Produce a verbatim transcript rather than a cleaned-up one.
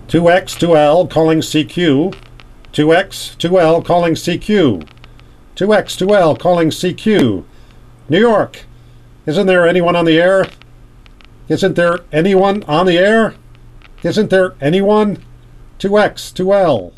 two X two L calling C Q. two X two L calling C Q. two X two L calling C Q. New York. Isn't there anyone on the air? Isn't there anyone on the air? Isn't there anyone? two X two L.